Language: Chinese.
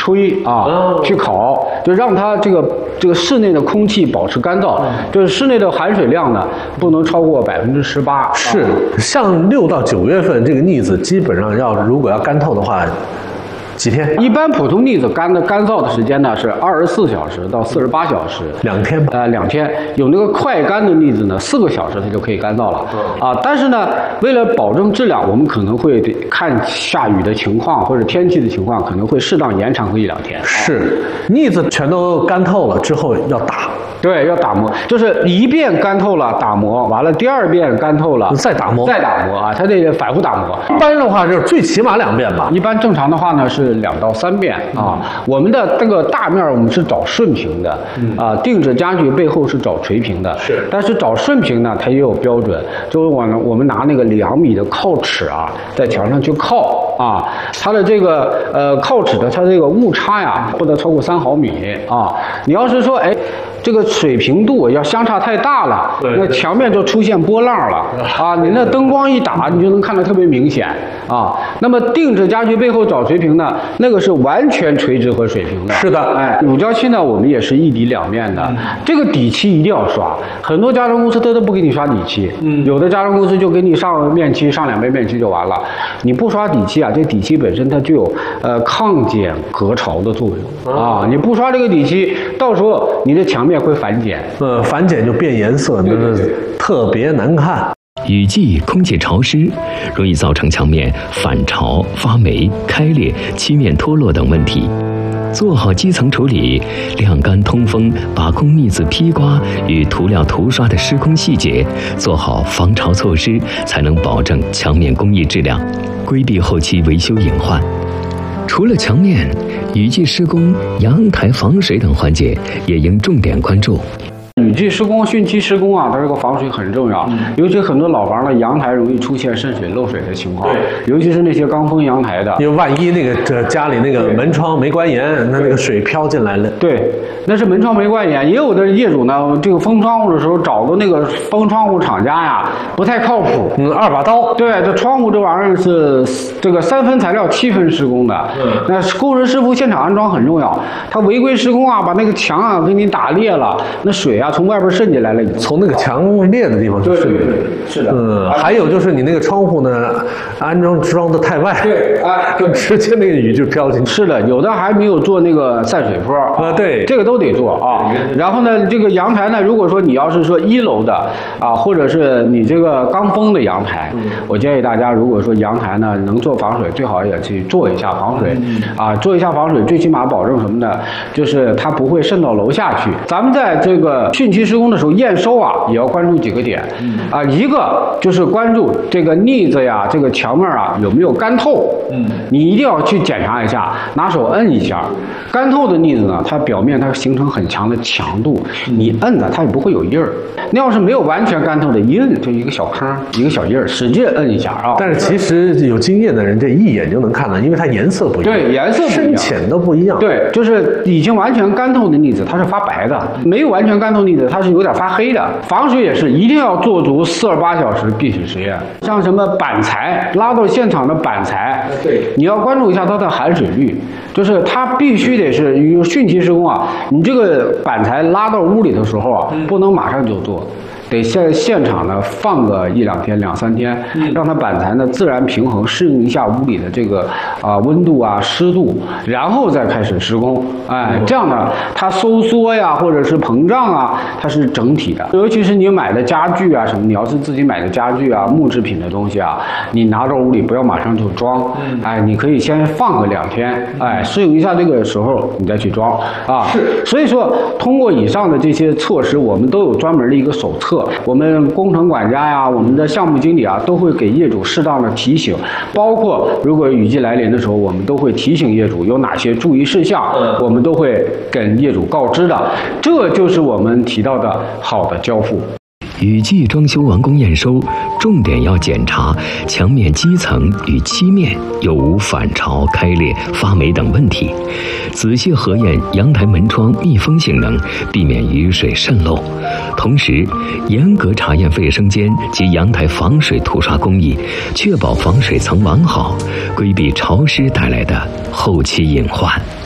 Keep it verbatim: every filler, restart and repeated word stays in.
吹啊， 哦、 去烤，就让它这个这个室内的空气保持干燥， 嗯、 就是室内的含水量呢不能超过百分之十八。 是，像六到九月份这个腻子，基本上要如果要干透的话。几天？ 一般普通腻子干的干燥的时间呢是二十四小时到四十八小时， 两天吧。 呃，两天。有那个快干的腻子呢，四个小时它就可以干燥了。 嗯、 啊，但是呢，为了保证质量，我们可能会看下雨的情况或者天气的情况，可能会适当延长个一两天。 是，腻子全都干透了之后要打。 对，要打磨，就是一遍干透了打磨，完了第二遍干透了再打磨， 再打磨啊，它得反复打磨。 一般的话就是最起码两遍吧。 一般正常的话呢是两到三遍啊。我们的这个大面我们是找顺平的，啊，定制家具背后是找垂平的。 是， 但是找顺平呢，它也有标准，就是我呢我们拿那个两米的靠尺啊，在墙上去靠啊，它的这个呃靠尺的它这个误差呀不得超过三毫米啊。你要是说哎。这个水平度要相差太大了，那墙面就出现波浪了啊！你那灯光一打，你就能看得特别明显啊。那么定制家具背后找垂平呢，那个是完全垂直和水平的。 是的， 哎，乳胶漆呢，我们也是一底两面的。嗯、这个底漆一定要刷，很多家装公司它都不给你刷底漆，嗯，有的家装公司就给你上面漆，上两倍面漆就完了。你不刷底漆啊，这底漆本身它就有呃抗剪隔潮的作用啊。你不刷这个底漆，到时候你的墙面会反剪， 呃，反剪就变颜色，那是特别难看。 雨季空气潮湿，容易造成墙面反潮、发霉、开裂、漆面脱落等问题。做好基层处理，晾干通风，把控腻子披刮与涂料涂刷的施工细节，做好防潮措施，才能保证墙面工艺质量，规避后期维修隐患。除了墙面，雨季施工、阳台防水等环节也应重点关注。 雨季施工、汛期施工啊，它这个防水很重要。嗯、尤其很多老房的阳台容易出现渗水漏水的情况，尤其是那些钢封阳台的， 因为万一那个这家里那个门窗没关严，那那个水飘进来了。 对，那是门窗没关严。也有的业主呢，这个封窗户的时候找的那个封窗户厂家呀，不太靠谱。 嗯，二把刀。 对，这窗户这玩意儿是这个三分材料七分施工的。嗯。那工人师傅现场安装很重要，他违规施工啊，把那个墙啊给你打裂了，那水啊。从外边渗进来了， 从那个墙裂的地方就渗进来。 是的， 嗯，还有就是你那个窗户呢，安装装的太外， 对，啊， 就直接那个雨就飘进去。 是的，有的还没有做那个散水坡啊，对， 这个都得做啊。然后呢，这个阳台呢，如果说你要是说一楼的啊，或者是你这个钢封的阳台，嗯、我建议大家，如果说阳台呢能做防水，最好也去做一下防水，嗯、啊，做一下防水，最起码保证什么呢？就是它不会渗到楼下去。咱们在这个汛期施工的时候验收啊，也要关注几个点，嗯、啊，一个就是关注这个腻子呀，这个墙面啊有没有干透，嗯，你一定要去检查一下，拿手摁一下，干透的腻子呢，它表面它形成很强的强度，你摁呢它也不会有印儿。那要是没有完全干透的，一摁就一个小坑，一个小印儿，使劲摁一下啊。 但是其实有经验的人这一眼就能看到，因为它颜色不一样， 对，颜色不一样， 深浅都不一样。 对，就是已经完全干透的腻子，它是发白的；没有完全干透腻子，它是有点发黑的。防水也是一定要做足四十八小时闭水实验。像什么板材拉到现场的板材，对，你要关注一下它的含水率，就是它必须得是与汛期施工啊，你这个板材拉到屋里的时候啊，不能马上就做。得在现场呢放个一两天、两三天，让它板材呢自然平衡，适应一下屋里的这个啊、呃、温度啊、湿度，然后再开始施工。哎，这样呢，它收缩呀，或者是膨胀啊，它是整体的。尤其是你买的家具啊什么，你要是自己买的家具啊、木制品的东西啊，你拿到屋里不要马上就装，哎，你可以先放个两天，哎，适应一下这个时候你再去装啊。是，所以说通过以上的这些措施，我们都有专门的一个手册。我们工程管家呀，我们的项目经理啊，都会给业主适当的提醒，包括如果雨季来临的时候，我们都会提醒业主有哪些注意事项，我们都会跟业主告知的。这就是我们提到的好的交付。 雨季装修完工验收，重点要检查墙面基层与漆面有无反潮、开裂、发霉等问题，仔细核验阳台门窗密封性能，避免雨水渗漏。同时，严格查验卫生间及阳台防水涂刷工艺，确保防水层完好，规避潮湿带来的后期隐患。